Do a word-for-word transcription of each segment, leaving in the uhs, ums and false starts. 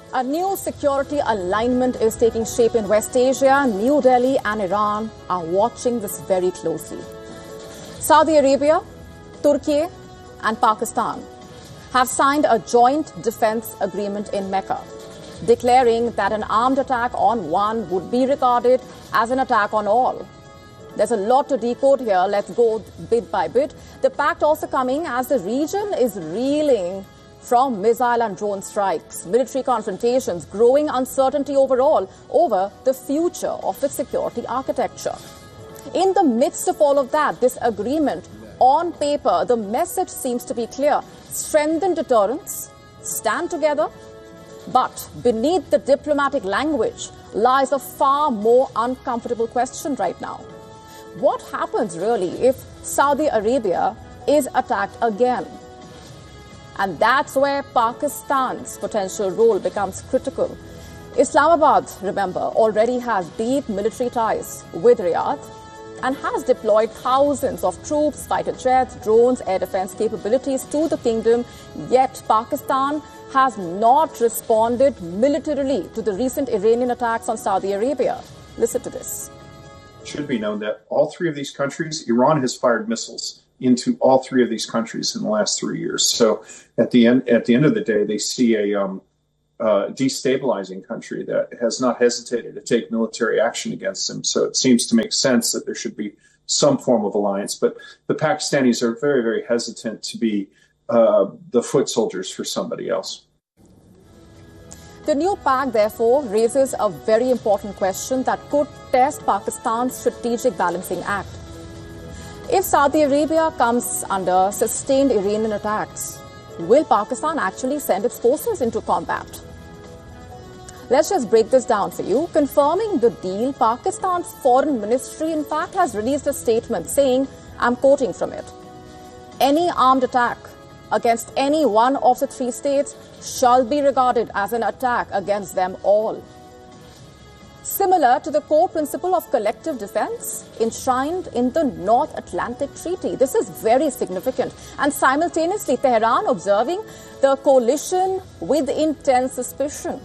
A new security alignment is taking shape in West Asia. New Delhi and Iran are watching this very closely. Saudi Arabia, Turkey and Pakistan have signed a joint defense agreement in Mecca, declaring that an armed attack on one would be regarded as an attack on all. There's a lot to decode here. Let's go bit by bit. The pact also coming as the region is reeling from missile and drone strikes, military confrontations, growing uncertainty overall over the future of its security architecture. In the midst of all of that, this agreement, on paper, the message seems to be clear. Strengthen deterrence, stand together. But beneath the diplomatic language lies a far more uncomfortable question right now. What happens really if Saudi Arabia is attacked again? And that's where Pakistan's potential role becomes critical. Islamabad, remember, already has deep military ties with Riyadh and has deployed thousands of troops, fighter jets, drones, air defense capabilities to the kingdom. Yet Pakistan has not responded militarily to the recent Iranian attacks on Saudi Arabia. Listen to this. It should be known that all three of these countries, Iran has fired missiles into all three of these countries in the last three years. So at the end, at the end of the day, they see a um, uh, destabilizing country that has not hesitated to take military action against them. So it seems to make sense that there should be some form of alliance. But the Pakistanis are very, very hesitant to be uh, the foot soldiers for somebody else. The new pact, therefore, raises a very important question that could test Pakistan's strategic balancing act. If Saudi Arabia comes under sustained Iranian attacks, will Pakistan actually send its forces into combat? Let's just break this down for you. Confirming the deal, Pakistan's foreign ministry, in fact, has released a statement saying, I'm quoting from it, any armed attack against any one of the three states shall be regarded as an attack against them all. Similar to the core principle of collective defense enshrined in the North Atlantic Treaty. This is very significant. And simultaneously, Tehran observing the coalition with intense suspicion.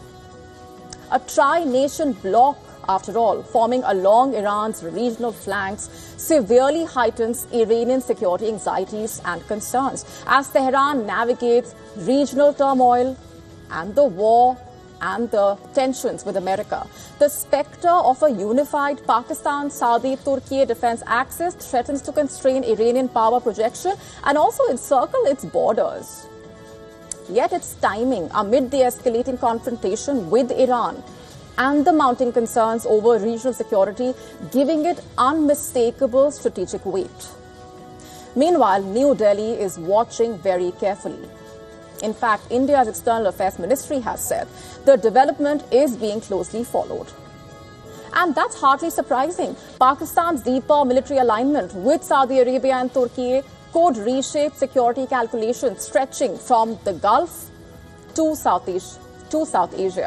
A tri-nation bloc, after all, forming along Iran's regional flanks, severely heightens Iranian security anxieties and concerns as Tehran navigates regional turmoil and the war and the tensions with America. The spectre of a unified Pakistan-Saudi-Turkey defense axis threatens to constrain Iranian power projection and also encircle its borders. Yet its timing amid the escalating confrontation with Iran and the mounting concerns over regional security, giving it unmistakable strategic weight. Meanwhile, New Delhi is watching very carefully. In fact, India's External Affairs Ministry has said the development is being closely followed. And that's hardly surprising. Pakistan's deeper military alignment with Saudi Arabia and Turkey could reshape security calculations stretching from the Gulf to Southeast, to South Asia.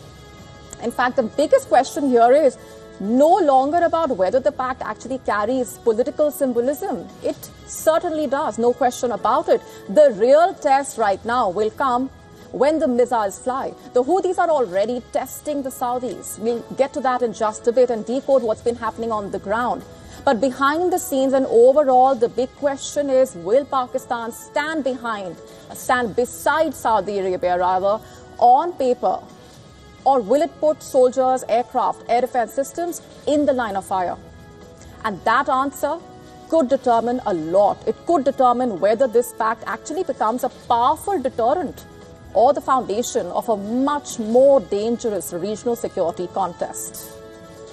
In fact, the biggest question here is no longer about whether the pact actually carries political symbolism. It certainly does, no question about it. The real test right now will come when the missiles fly. The Houthis are already testing the Saudis. We'll get to that in just a bit and decode what's been happening on the ground. But behind the scenes and overall, the big question is, will Pakistan stand behind, stand beside Saudi Arabia rather, on paper? Or will it put soldiers, aircraft, air defense systems in the line of fire? And that answer could determine a lot. It could determine whether this pact actually becomes a powerful deterrent or the foundation of a much more dangerous regional security contest.